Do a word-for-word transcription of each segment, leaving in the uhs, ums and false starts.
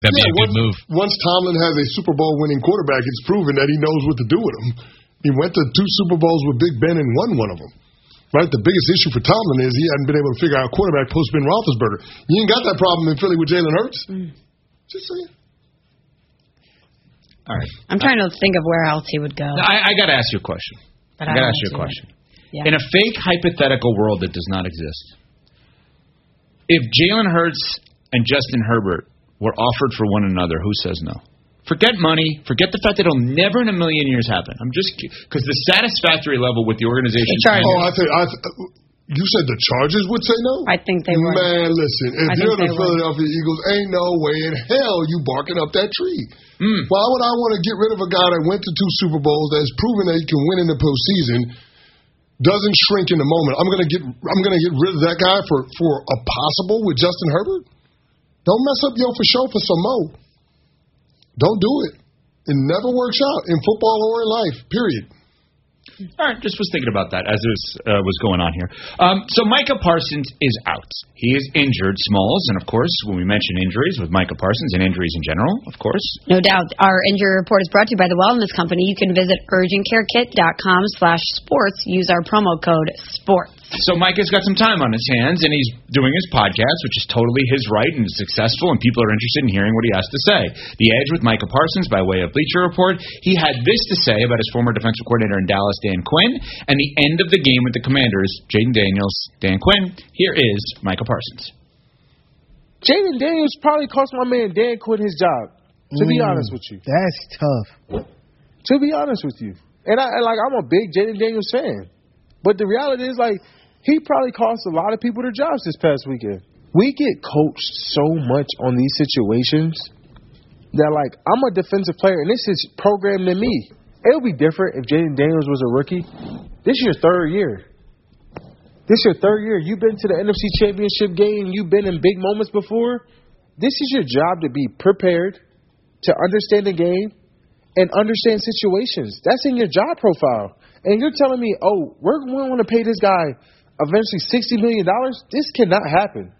That'd yeah, be a once, good move. Once Tomlin has a Super Bowl winning quarterback, it's proven that he knows what to do with him. He went to two Super Bowls with Big Ben and won one of them. Right? The biggest issue for Tomlin is he hadn't been able to figure out quarterback post Ben Roethlisberger. You ain't got that problem in Philly with Jalen Hurts. Mm. Just saying. All right. I'm trying to think of where else he would go. I, I got to ask you a question. But I got to ask you a it. question. Yeah. In a fake hypothetical world that does not exist, if Jalen Hurts and Justin Herbert were offered for one another, who says no? Forget money. Forget the fact that it'll never in a million years happen. I'm just because the satisfactory level with the organization. The oh, I think I th- you said the Chargers would say no. I think they would. Man, listen, if I you're the Philadelphia would. Eagles, ain't no way in hell you barking up that tree. Mm. Why would I want to get rid of a guy that went to two Super Bowls, that's proven that he can win in the postseason, doesn't shrink in the moment? I'm gonna get I'm gonna get rid of that guy for for a possible with Justin Herbert. Don't mess up your for sure for some more. Don't do it. It never works out in football or in life, period. All right, just was thinking about that as this uh, was going on here. Um, so Micah Parsons is out. He is injured, Smalls, and of course, when we mention injuries with Micah Parsons and injuries in general, of course. No doubt. Our injury report is brought to you by the Wellness Company. You can visit urgentcarekit.com slash sports. Use our promo code SPORTS. So Micah's got some time on his hands, and he's doing his podcast, which is totally his right and is successful, and people are interested in hearing what he has to say. The Edge with Micah Parsons by way of Bleacher Report. He had this to say about his former defensive coordinator in Dallas, Dan Quinn, and the end of the game with the Commanders, Jaden Daniels, Dan Quinn. Here is Micah Parsons. Jaden Daniels probably cost my man Dan Quinn his job, to be mm, honest with you. That's tough. To be honest with you. And, I, and like, I'm a big Jaden Daniels fan. But the reality is, like, he probably cost a lot of people their jobs this past weekend. We get coached so much on these situations that, like, I'm a defensive player, and this is programmed in me. It would be different if Jaden Daniels was a rookie. This is your third year. This is your third year. You've been to the N F C Championship game. You've been in big moments before. This is your job to be prepared, to understand the game, and understand situations. That's in your job profile. And you're telling me, oh, we're going to want to pay this guy eventually sixty million dollars? This cannot happen.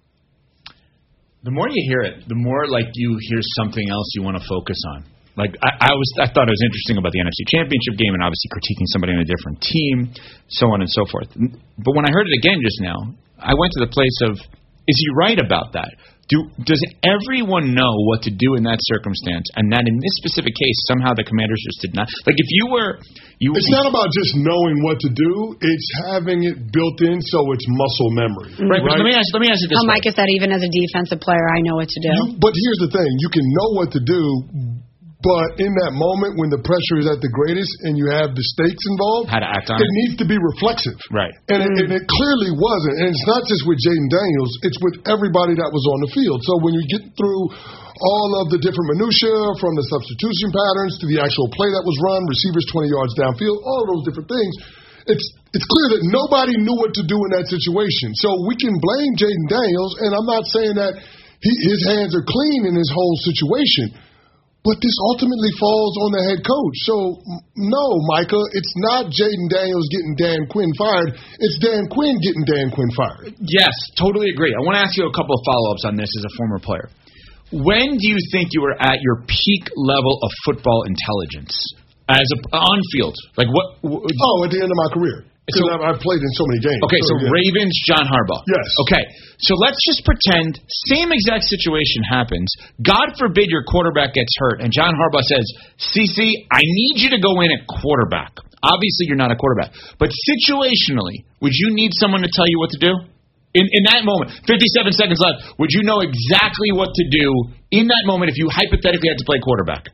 The more you hear it, the more like you hear something else you want to focus on. Like I, I was, I thought it was interesting about the N F C Championship game and obviously critiquing somebody on a different team, so on and so forth. But when I heard it again just now, I went to the place of, is he right about that? Do, does everyone know what to do in that circumstance, and that in this specific case, somehow the Commanders just did not? Like, if you were... you. It's not about just knowing what to do. It's having it built in so it's muscle memory. Right, right? But let me ask, let me ask you this How way. Micah said, even as a defensive player, I know what to do. You, but here's the thing. You can know what to do, but in that moment when the pressure is at the greatest and you have the stakes involved, how to act on it, it. it needs to be reflexive. Right. And, mm. it, and it clearly wasn't. And it's not just with Jaden Daniels. It's with everybody that was on the field. So when you get through all of the different minutia, from the substitution patterns to the actual play that was run, receivers twenty yards downfield, all of those different things, it's it's clear that nobody knew what to do in that situation. So we can blame Jaden Daniels, and I'm not saying that he, his hands are clean in this whole situation. But this ultimately falls on the head coach. So, no, Micah, it's not Jaden Daniels getting Dan Quinn fired. It's Dan Quinn getting Dan Quinn fired. Yes, totally agree. I want to ask you a couple of follow-ups on this as a former player. When do you think you were at your peak level of football intelligence as a, on field? Like what? W- oh, at the end of my career. Because so, I've played in so many games. Okay, so, so yeah. Ravens, John Harbaugh. Yes. Okay, so let's just pretend same exact situation happens. God forbid your quarterback gets hurt, and John Harbaugh says, C C, I need you to go in at quarterback. Obviously, you're not a quarterback. But situationally, would you need someone to tell you what to do? In in that moment, fifty-seven seconds left, would you know exactly what to do in that moment if you hypothetically had to play quarterback?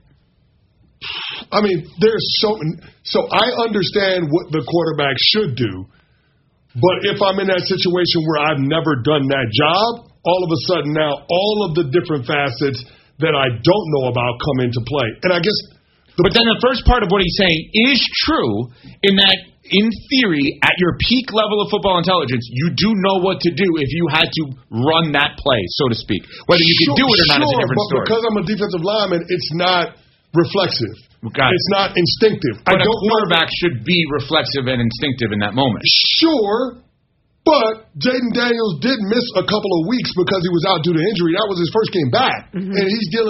I mean, there's so so I understand what the quarterback should do, but if I'm in that situation where I've never done that job, all of a sudden now all of the different facets that I don't know about come into play. And I guess, the, but then the first part of what he's saying is true in that, in theory, at your peak level of football intelligence, you do know what to do if you had to run that play, so to speak. Whether you sure, can do it or not sure, is a different but story. Because I'm a defensive lineman, it's not reflexive. Got it's it. not instinctive. But I a don't quarterback know. should be reflexive and instinctive in that moment. Sure, But Jaden Daniels did miss a couple of weeks because he was out due to injury. That was his first game back. Mm-hmm. And he's dealing